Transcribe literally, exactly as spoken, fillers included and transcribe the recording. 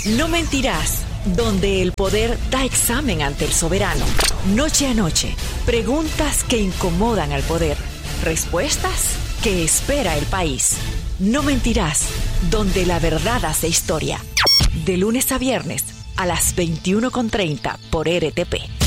No mentirás, donde el poder da examen ante el soberano. Noche a noche, preguntas que incomodan al poder. Respuestas que espera el país. No mentirás, donde la verdad hace historia. De lunes a viernes a las veintiuno con treinta por R T P.